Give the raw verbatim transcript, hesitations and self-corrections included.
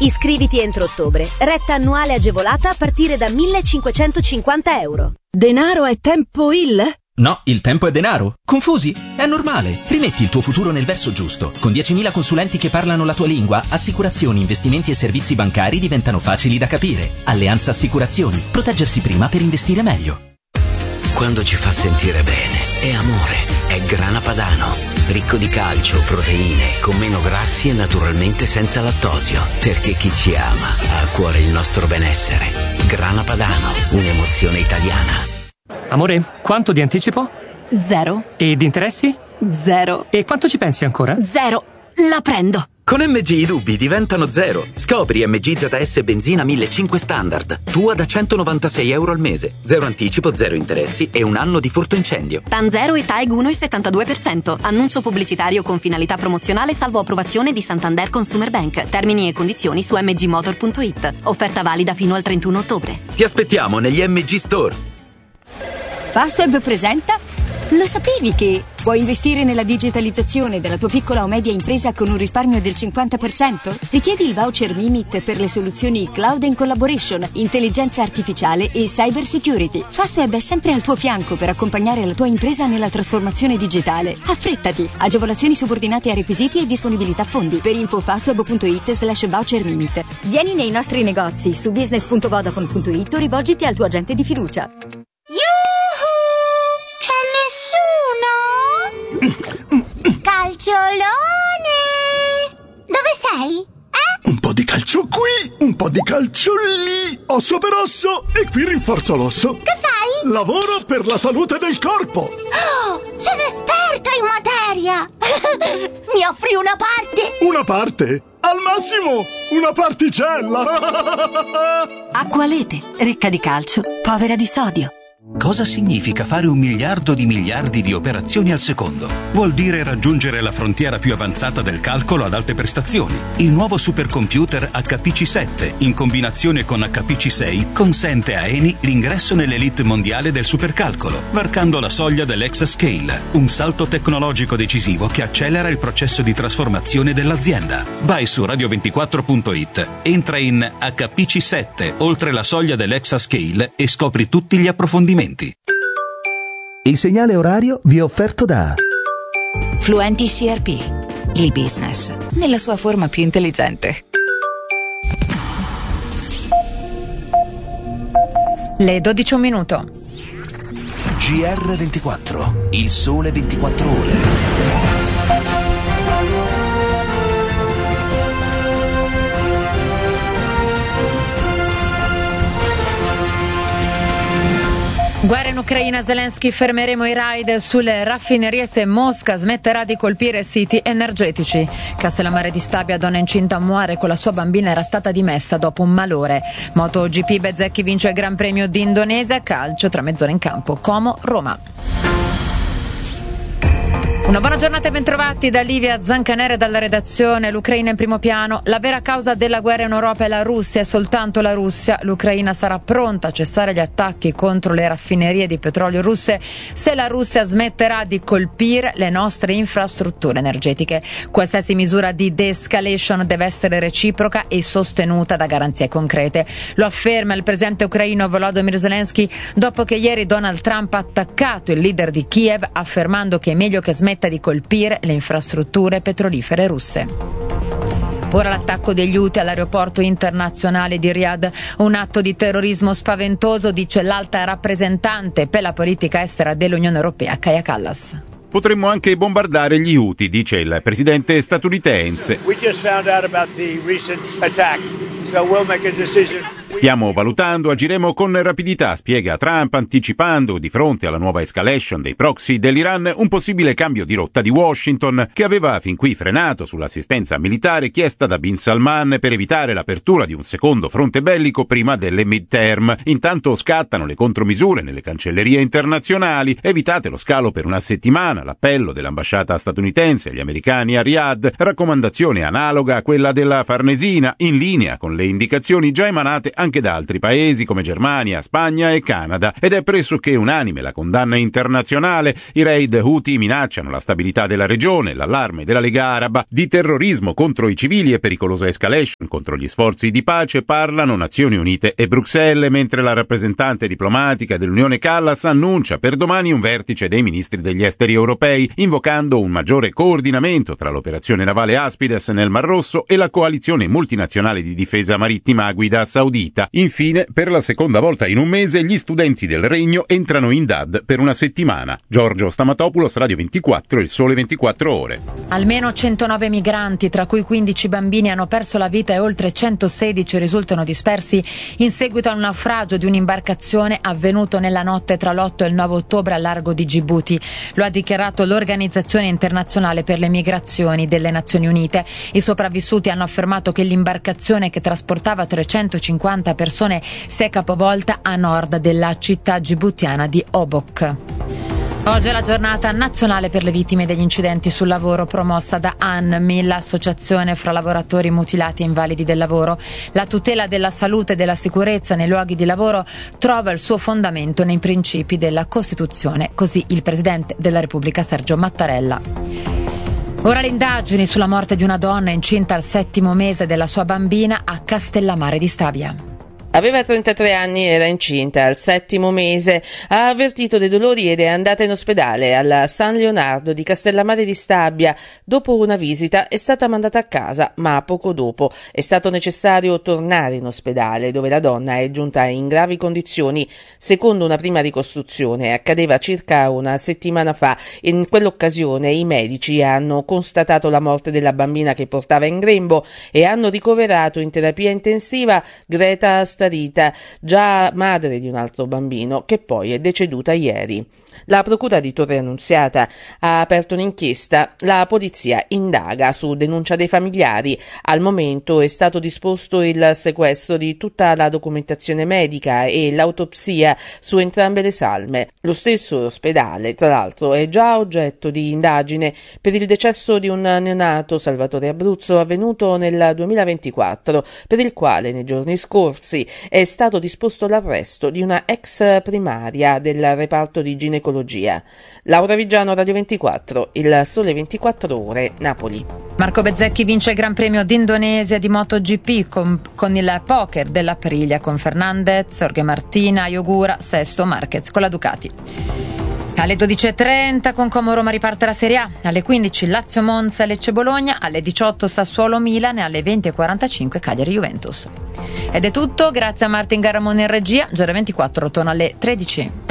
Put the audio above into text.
Iscriviti entro ottobre. Retta annuale agevolata a partire da millecinquecentocinquanta euro. Denaro è tempo il? No, il tempo è denaro. Confusi? È normale. Rimetti il tuo futuro nel verso giusto. Con diecimila consulenti che parlano la tua lingua, assicurazioni, investimenti e servizi bancari diventano facili da capire. Alleanza Assicurazioni. Proteggersi prima per investire meglio. Quando ci fa sentire bene, è amore, è Grana Padano. Ricco di calcio, proteine, con meno grassi e naturalmente senza lattosio. Perché chi ci ama ha a cuore il nostro benessere. Grana Padano, un'emozione italiana. Amore, quanto di anticipo? Zero. E di interessi? Zero. E quanto ci pensi ancora? Zero. La prendo. Con M G i dubbi diventano zero. Scopri M G Z S benzina millecinquecento standard. Tua da centonovantasei euro al mese. Zero anticipo, zero interessi e un anno di furto incendio. TAN zero e TAEG uno virgola settantadue per cento. Annuncio pubblicitario con finalità promozionale salvo approvazione di Santander Consumer Bank. Termini e condizioni su m g motor punto i t. Offerta valida fino al trentuno ottobre. Ti aspettiamo negli M G Store. Fastweb presenta. Lo sapevi che puoi investire nella digitalizzazione della tua piccola o media impresa con un risparmio del cinquanta per cento? Richiedi il voucher Mimit per le soluzioni Cloud and Collaboration, intelligenza artificiale e cyber security. Fastweb è sempre al tuo fianco per accompagnare la tua impresa nella trasformazione digitale. Affrettati! Agevolazioni subordinate a requisiti e disponibilità fondi. Per info fastweb punto i t slash voucher Mimit. Vieni nei nostri negozi su business punto vodafone punto i t o rivolgiti al tuo agente di fiducia. Calciolone! Dove sei? Eh? Un po' di calcio qui, un po' di calcio lì. Osso per osso e qui rinforzo l'osso. Che fai? Lavoro per la salute del corpo. Oh, sono esperta in materia. Mi offri una parte? Una parte? Al massimo, una particella. Acqualete, ricca di calcio, povera di sodio. Cosa significa fare un miliardo di miliardi di operazioni al secondo? Vuol dire raggiungere la frontiera più avanzata del calcolo ad alte prestazioni. Il nuovo supercomputer H P C sette, in combinazione con H P C sei, consente a Eni l'ingresso nell'elite mondiale del supercalcolo, varcando la soglia dell'Exascale, un salto tecnologico decisivo che accelera il processo di trasformazione dell'azienda. Vai su radio ventiquattro punto i t, entra in H P C sette, oltre la soglia dell'Exascale e scopri tutti gli approfondimenti. Il segnale orario vi è offerto da Fluenti C R P, il business nella sua forma più intelligente. Le dodici un minuto. G R ventiquattro, il sole ventiquattro ore. Guerra in Ucraina, Zelensky, fermeremo i raid sulle raffinerie se Mosca smetterà di colpire siti energetici. Castellammare di Stabia, donna incinta muore con la sua bambina, era stata dimessa dopo un malore. MotoGP, Bezzecchi vince il Gran Premio d'Indonesia, calcio tra mezz'ora in campo, Como, Roma. Una buona giornata e bentrovati da Livia Zancanere dalla redazione. L'Ucraina in primo piano. La vera causa della guerra in Europa è la Russia e soltanto la Russia. L'Ucraina sarà pronta a cessare gli attacchi contro le raffinerie di petrolio russe se la Russia smetterà di colpire le nostre infrastrutture energetiche. Qualsiasi misura di de-escalation deve essere reciproca e sostenuta da garanzie concrete. Lo afferma il presidente ucraino Volodymyr Zelensky dopo che ieri Donald Trump ha attaccato il leader di Kiev affermando che è meglio che smetta di colpire le infrastrutture petrolifere russe. Ora l'attacco degli Houthi all'aeroporto internazionale di Riyadh, un atto di terrorismo spaventoso, dice l'alta rappresentante per la politica estera dell'Unione Europea, Kaja Kallas. Potremmo anche bombardare gli Houthi, dice il presidente statunitense. We just found out about the recent attack, so we'll make a decision. Stiamo valutando, agiremo con rapidità, spiega Trump, anticipando di fronte alla nuova escalation dei proxy dell'Iran un possibile cambio di rotta di Washington, che aveva fin qui frenato sull'assistenza militare chiesta da Bin Salman per evitare l'apertura di un secondo fronte bellico prima delle midterm. Intanto scattano le contromisure nelle cancellerie internazionali, evitate lo scalo per una settimana, l'appello dell'ambasciata statunitense agli americani a Riyadh, raccomandazione analoga a quella della Farnesina, in linea con le indicazioni già emanate anche da altri paesi come Germania, Spagna e Canada, ed è pressoché unanime la condanna internazionale. I raid Houthi minacciano la stabilità della regione, l'allarme della Lega Araba di terrorismo contro i civili e pericolosa escalation contro gli sforzi di pace parlano Nazioni Unite e Bruxelles, mentre la rappresentante diplomatica dell'Unione Callas annuncia per domani un vertice dei ministri degli esteri europei, invocando un maggiore coordinamento tra l'operazione navale Aspides nel Mar Rosso e la coalizione multinazionale di difesa marittima a guida saudita. Infine, per la seconda volta in un mese, gli studenti del Regno entrano in D A D per una settimana. Giorgio Stamatopoulos, Radio ventiquattro, Il Sole ventiquattro Ore. Almeno centonove migranti, tra cui quindici bambini, hanno perso la vita e oltre centosedici risultano dispersi in seguito al naufragio di un'imbarcazione avvenuto nella notte tra l'otto e il nove ottobre al largo di Gibuti. Lo ha dichiarato l'Organizzazione Internazionale per le Migrazioni delle Nazioni Unite. I sopravvissuti hanno affermato che l'imbarcazione, che trasportava trecentocinquanta persone, si è capovolta a nord della città gibutiana di Obok. Oggi è la giornata nazionale per le vittime degli incidenti sul lavoro, promossa da ANMI, l'associazione fra lavoratori mutilati e invalidi del lavoro. La tutela della salute e della sicurezza nei luoghi di lavoro trova il suo fondamento nei principi della Costituzione, così il Presidente della Repubblica Sergio Mattarella. Ora le indagini sulla morte di una donna incinta al settimo mese della sua bambina a Castellammare di Stabia. Aveva trentatré anni, era incinta al settimo mese, ha avvertito dei dolori ed è andata in ospedale alla San Leonardo di Castellammare di Stabia. Dopo una visita è stata mandata a casa, ma poco dopo è stato necessario tornare in ospedale, dove la donna è giunta in gravi condizioni. Secondo una prima ricostruzione, accadeva circa una settimana fa. In quell'occasione i medici hanno constatato la morte della bambina che portava in grembo e hanno ricoverato in terapia intensiva Greta Starita, già madre di un altro bambino, che poi è deceduta ieri. La Procura di Torre Annunziata ha aperto un'inchiesta. La polizia indaga su denuncia dei familiari. Al momento è stato disposto il sequestro di tutta la documentazione medica e l'autopsia su entrambe le salme. Lo stesso ospedale, tra l'altro, è già oggetto di indagine per il decesso di un neonato, Salvatore Abruzzo, avvenuto nel duemilaventiquattro, per il quale nei giorni scorsi è stato disposto l'arresto di una ex primaria del reparto di ginecologia. Laura Vigiano, Radio ventiquattro, Il Sole ventiquattro Ore, Napoli. Marco Bezzecchi vince il Gran Premio d'Indonesia di MotoGP con, con il poker dell'Aprilia, con Fernandez, Jorge Martina, Iogura, sesto Marquez con la Ducati. Alle dodici e trenta con Como Roma riparte la Serie A, alle quindici Lazio Monza, Lecce Bologna, alle diciotto Sassuolo Milan e alle venti e quarantacinque Cagliari Juventus. Ed è tutto, grazie a Martin Garamone in regia. Giorno ventiquattro torna alle tredici.